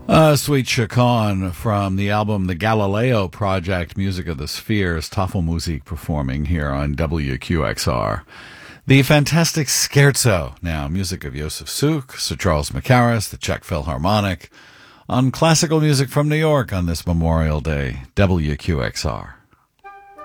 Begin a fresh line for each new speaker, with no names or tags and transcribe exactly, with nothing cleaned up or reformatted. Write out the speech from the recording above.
Uh, Sweet Chacon from the album The Galileo Project, Music of the Spheres, Tafelmusik performing here on W Q X R. The fantastic Scherzo, now music of Josef Suk, Sir Charles Macaris, the Czech Philharmonic, on classical music from New York on this Memorial Day, W Q X R.